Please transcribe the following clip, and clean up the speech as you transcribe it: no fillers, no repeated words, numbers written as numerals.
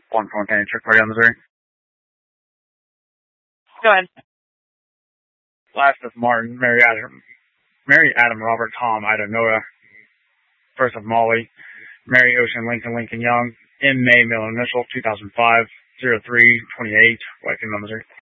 One Point County, Trick Party on Missouri. Go ahead. Last of Martin, Mary Adam, Robert, Tom, Ida, Noah. First of Molly, Mary Ocean, Lincoln Young. M. May, Miller Initial, 2005, 0328, Whitefield, Missouri.